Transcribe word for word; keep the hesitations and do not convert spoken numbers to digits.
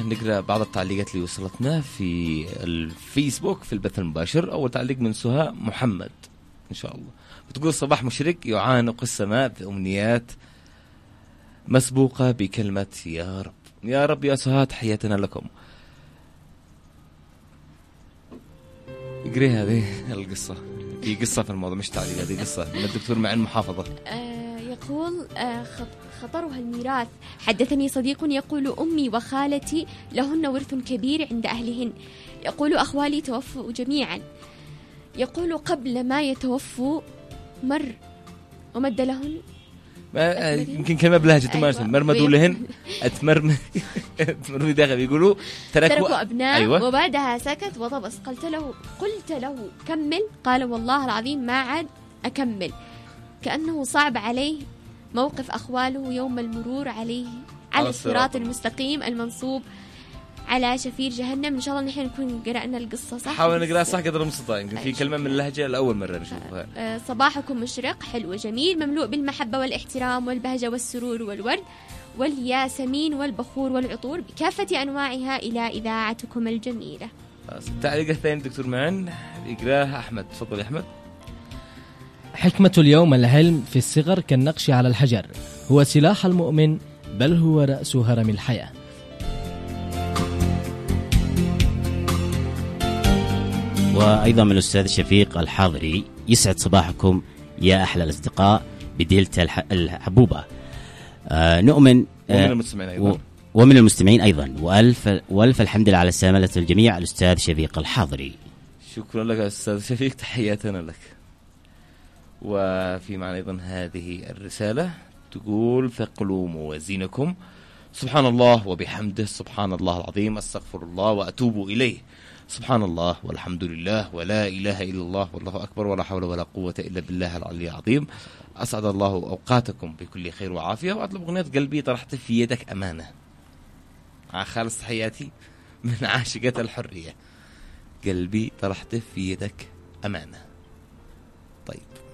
نقرأ بعض التعليقات اللي وصلتنا في الفيسبوك في البث المباشر. أول تعليق من سهى محمد إن شاء الله بتقول: صباح مشرق يعانق السماء بأمنيات مسبوقة بكلمة يا رب. يا رب يا سهى، تحياتنا لكم. اقري هذه القصة، في قصة في الموضوع مش تعليق، هذه قصة من الدكتور معين محافظة. آه يقول آه خطرها الميراث. حدثني صديق يقول: أمي وخالتي لهن ورث كبير عند أهلهن. يقول: أخوالي توفوا جميعا. يقول: قبل ما يتوفوا مر ومد لهن ما يمكن كلمة بلهجة أيوة. مرمدوا لهن أتمرم أتمرم داخل يقولوا تركوا, تركوا أبناء. أيوة. وبعدها سكت وضبس. قلت له قلت له كمل. قال: والله العظيم ما عاد أكمل. كأنه صعب عليه موقف أخواله يوم المرور عليه على الصراط المستقيم المنصوب على شفير جهنم. إن شاء الله نحن نكون قرأنا القصة صح. حاول نقرأ صح قدر المستطاع. يمكن في كلمة من اللهجة الأول مرة نشوفها. آه صباحكم مشرق حلو جميل مملوء بالمحبة والاحترام والبهجة والسرور والورد والياسمين والبخور والعطور بكافة أنواعها إلى إذاعتكم الجميلة. التعليق الثاني دكتور معن يقرأها أحمد. تفضل يا أحمد. حكمة اليوم: العلم في الصغر كالنقش على الحجر، هو سلاح المؤمن بل هو رأس هرم الحياة. وأيضا من الأستاذ شفيق الحاضري: يسعد صباحكم يا أحلى الأصدقاء بديلتا الحبوبة. آه نؤمن آه ومن المستمعين أيضا ومن المستمعين أيضا وألف, وألف الحمد لله على سلامة الجميع. الأستاذ شفيق الحاضري. شكرا لك أستاذ شفيق، تحياتنا لك. وفي معنا أيضا هذه الرسالة تقول: ثقلوا موازينكم، سبحان الله وبحمده، سبحان الله العظيم، أستغفر الله وأتوب إليه، سبحان الله والحمد لله ولا إله إلا الله والله أكبر ولا حول ولا قوة إلا بالله العلي العظيم. أسعد الله أوقاتكم بكل خير وعافية. وأطلب أغنية قلبي طرحت في يدك أمانة مع خالص تحياتي من عاشقة الحرية. قلبي طرحت في يدك أمانة. طيب